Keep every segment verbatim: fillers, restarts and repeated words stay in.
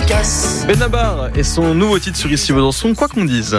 efficace. Benabar et son nouveau titre sur Ici Besançon, quoi qu'on dise.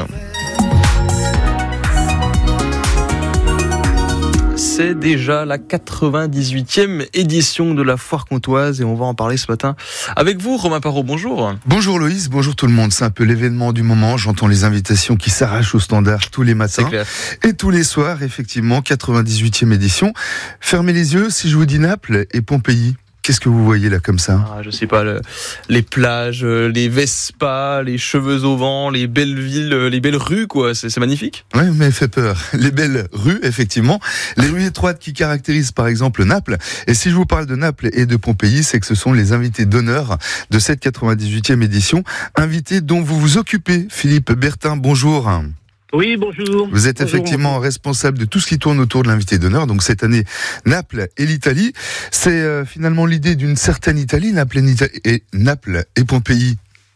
C'est déjà la quatre-vingt-dix-huitième édition de la Foire Comtoise et on va en parler ce matin avec vous, Romain Parot. Bonjour. Bonjour Loïs, bonjour tout le monde. C'est un peu l'événement du moment. J'entends les invitations qui s'arrachent au standard tous les matins et tous les soirs. Effectivement, quatre-vingt-dix-huitième édition. Fermez les yeux si je vous dis Naples et Pompéi. Qu'est-ce que vous voyez là comme ça ? ah, Je sais pas, le, les plages, les Vespas, les cheveux au vent, les belles villes, les belles rues, quoi. C'est, c'est magnifique. Oui, mais elle fait peur. Les belles rues, effectivement. Les rues étroites qui caractérisent par exemple Naples. Et si je vous parle de Naples et de Pompéi, c'est que ce sont les invités d'honneur de cette quatre-vingt-dix-huitième édition. Invités dont vous vous occupez. Philippe Bertin, bonjour. Oui, bonjour. Vous êtes bonjour. effectivement responsable de tout ce qui tourne autour de l'invité d'honneur. Donc cette année, Naples et l'Italie. C'est euh, finalement l'idée d'une certaine Italie, Naples et, Italie, et, Naples et Pompéi.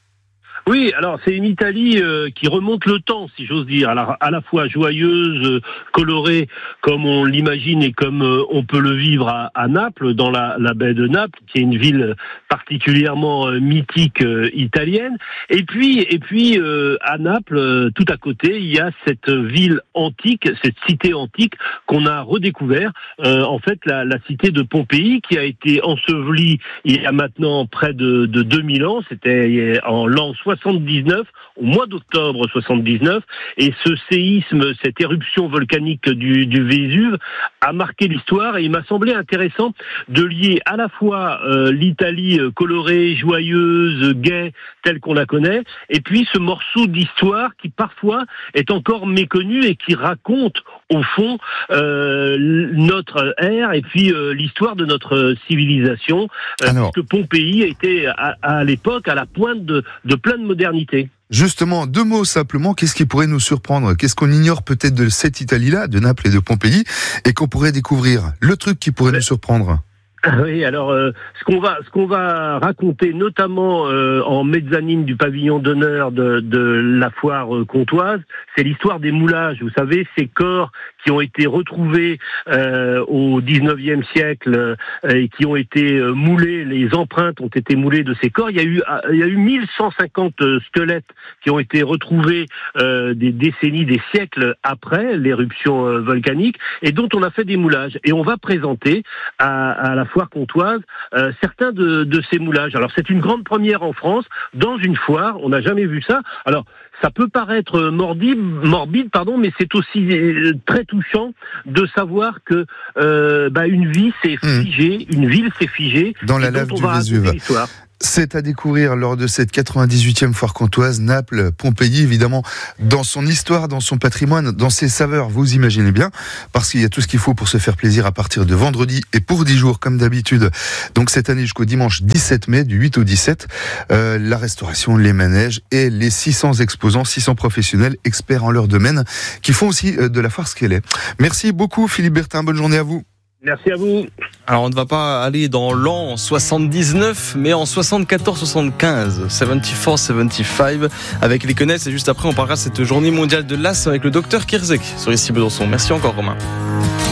Oui, alors c'est une Italie euh, qui remonte le temps, si j'ose dire, à la, à la fois joyeuse, euh, colorée, comme on l'imagine et comme euh, on peut le vivre à, à Naples, dans la, la baie de Naples, qui est une ville particulièrement euh, mythique euh, italienne. Et puis, et puis euh, à Naples, euh, tout à côté, il y a cette ville antique, cette cité antique qu'on a redécouvert. Euh, en fait, la, la cité de Pompéi, qui a été ensevelie il y a maintenant près de, de deux mille ans. C'était en l'an soixante-dix-neuf, au mois d'octobre soixante-dix-neuf, et ce séisme, cette éruption volcanique du, du Vésuve a marqué l'histoire, et il m'a semblé intéressant de lier à la fois euh, l'Italie colorée, joyeuse, gaie, telle qu'on la connaît, et puis ce morceau d'histoire qui parfois est encore méconnu et qui raconte au fond euh, notre ère et puis euh, l'histoire de notre civilisation, euh, Alors, puisque Pompéi était à, à l'époque à la pointe de, de plein de modernité. Justement, deux mots simplement, qu'est-ce qui pourrait nous surprendre ? Qu'est-ce qu'on ignore peut-être de cette Italie-là, de Naples et de Pompéi, et qu'on pourrait découvrir ? Le truc qui pourrait Mais... nous surprendre ? Oui, alors euh, ce qu'on va ce qu'on va raconter, notamment euh, en mezzanine du pavillon d'honneur de, de la foire euh, comtoise, c'est l'histoire des moulages. Vous savez, ces corps qui ont été retrouvés euh, au dix-neuvième siècle euh, et qui ont été euh, moulés, les empreintes ont été moulées de ces corps. Il y a eu il y a eu mille cent cinquante squelettes qui ont été retrouvés euh, des décennies, des siècles après l'éruption euh, volcanique, et dont on a fait des moulages. Et on va présenter à, à la foire comtoise euh, certains de, de ces moulages. Alors c'est une grande première en France, dans une foire, on n'a jamais vu ça. Alors ça peut paraître morbide, morbide pardon, mais c'est aussi euh, très touchant de savoir que euh, bah, une vie s'est figée, mmh. une ville s'est figée. Dans la lave du Vésuve. C'est à découvrir lors de cette quatre-vingt-dix-huitième foire comtoise, Naples, Pompéi, évidemment, dans son histoire, dans son patrimoine, dans ses saveurs, vous imaginez bien, parce qu'il y a tout ce qu'il faut pour se faire plaisir à partir de vendredi et pour dix jours, comme d'habitude. Donc cette année jusqu'au dimanche dix-sept mai, du huit au dix-sept, euh, la restauration, les manèges et les six cents exposants, six cents professionnels, experts en leur domaine, qui font aussi euh, de la foire ce qu'elle est. Merci beaucoup Philippe Bertin, bonne journée à vous. Merci à vous. Alors on ne va pas aller dans l'an soixante-dix-neuf, mais en soixante-quatorze soixante-quinze, soixante-quatorze soixante-quinze, avec les Quenelles. Et juste après, on parlera de cette journée mondiale de l'asthme avec le docteur Kierzek sur Ici Besançon. Merci encore Romain.